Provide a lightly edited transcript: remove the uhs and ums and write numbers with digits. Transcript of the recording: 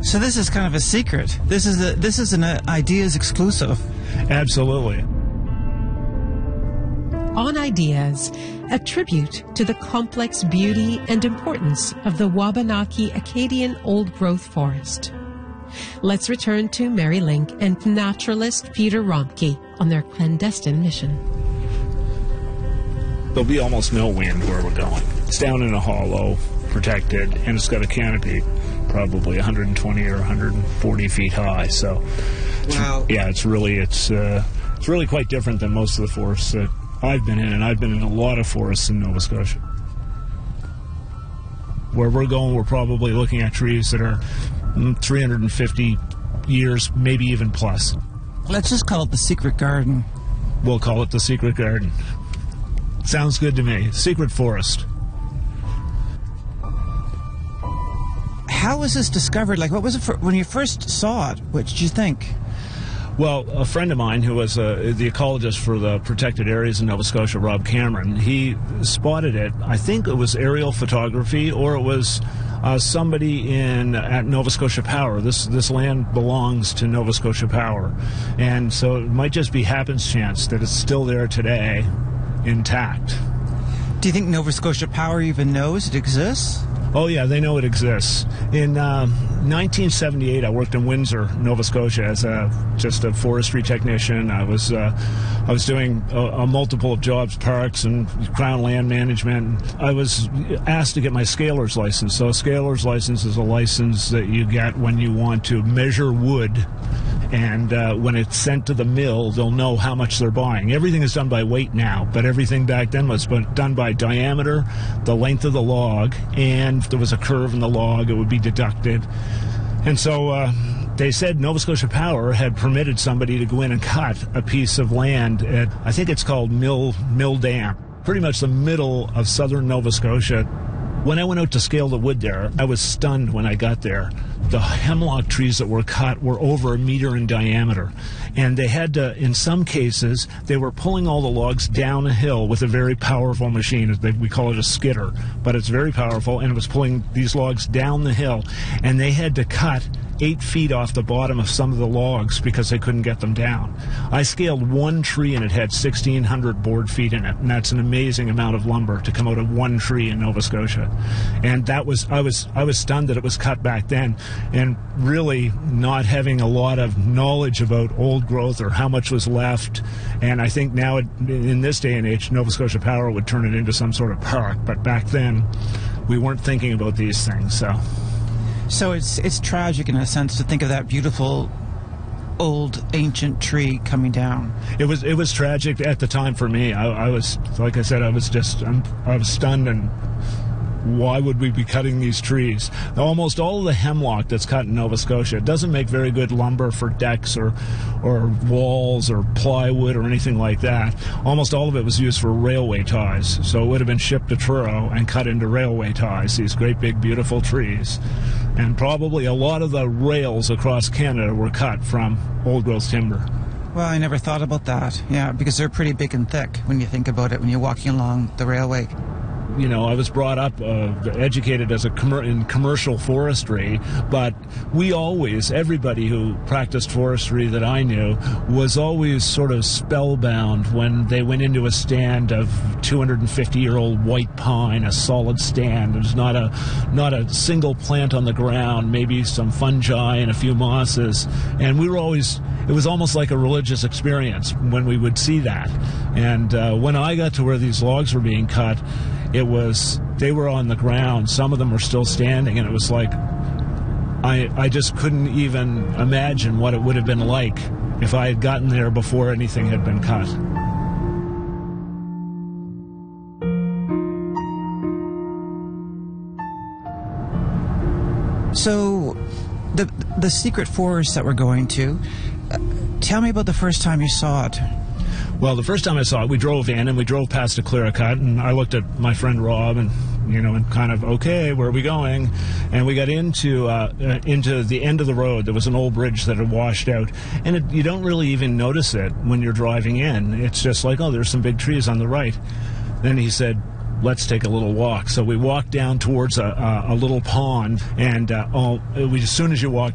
So this is kind of a secret. This is an Ideas exclusive. Absolutely. On Ideas, a tribute to the complex beauty and importance of the Wabanaki Acadian old-growth forest. Let's return to Mary Link and naturalist Peter Romke on their clandestine mission. There'll be almost no wind where we're going. It's down in a hollow, protected, and it's got a canopy probably 120 or 140 feet high. So, wow. It's really quite different than most of the forests that I've been in, and I've been in a lot of forests in Nova Scotia. Where we're going, we're probably looking at trees that are 350 years, maybe even plus. Let's just call it the Secret Garden. We'll call it the Secret Garden. Sounds good to me. Secret forest. How was this discovered? Like, what was it when you first saw it? What did you think? Well, a friend of mine who was the ecologist for the protected areas in Nova Scotia, Rob Cameron, he spotted it. I think it was aerial photography, or it was somebody at Nova Scotia Power. This land belongs to Nova Scotia Power, and so it might just be happenstance that it's still there today, intact. Do you think Nova Scotia Power even knows it exists? Oh yeah, they know it exists. In 1978, I worked in Windsor, Nova Scotia, as just a forestry technician. I was doing a multiple of jobs, parks and Crown land management. I was asked to get my scaler's license. So a scaler's license is a license that you get when you want to measure wood. And when it's sent to the mill, they'll know how much they're buying. Everything is done by weight now, but everything back then was done by diameter, the length of the log, and if there was a curve in the log, it would be deducted. And so they said Nova Scotia Power had permitted somebody to go in and cut a piece of land at, I think it's called Mill Dam, pretty much the middle of southern Nova Scotia. When I went out to scale the wood there, I was stunned when I got there. The hemlock trees that were cut were over 1 meter in diameter. And they had to, in some cases, they were pulling all the logs down a hill with a very powerful machine. We call it a skidder, but it's very powerful, and it was pulling these logs down the hill. And they had to cut 8 feet off the bottom of some of the logs because they couldn't get them down. I scaled one tree and it had 1,600 board feet in it, and that's an amazing amount of lumber to come out of one tree in Nova Scotia. And I was stunned that it was cut back then, and really not having a lot of knowledge about old growth or how much was left. And I think now, in this day and age, Nova Scotia Power would turn it into some sort of park, but back then we weren't thinking about these things. So it's tragic in a sense to think of that beautiful old ancient tree coming down. It was tragic at the time for me. I was, like I said, I was stunned, and why would we be cutting these trees? Almost all of the hemlock that's cut in Nova Scotia doesn't make very good lumber for decks or walls or plywood or anything like that. Almost all of it was used for railway ties. So it would have been shipped to Truro and cut into railway ties, these great big beautiful trees. And probably a lot of the rails across Canada were cut from old growth timber. Well, I never thought about that. Yeah, because they're pretty big and thick when you think about it, when you're walking along the railway. You know, I was brought up, educated as in commercial forestry, but everybody who practiced forestry that I knew was always sort of spellbound when they went into a stand of 250-year-old white pine, a solid stand. There's not a single plant on the ground, maybe some fungi and a few mosses. And it was almost like a religious experience when we would see that. And when I got to where these logs were being cut, they were on the ground. Some of them were still standing, and it was like I just couldn't even imagine what it would have been like if I had gotten there before anything had been cut. So the secret forest that we're going to, tell me about the first time you saw it. Well, the first time I saw it, we drove in and we drove past a clear cut, and I looked at my friend Rob and kind of, okay, where are we going? And we got into the end of the road. There was an old bridge that had washed out, and you don't really even notice it when you're driving in. It's just like, oh, there's some big trees on the right. Then he said, let's take a little walk. So we walked down towards a little pond, and as soon as you walk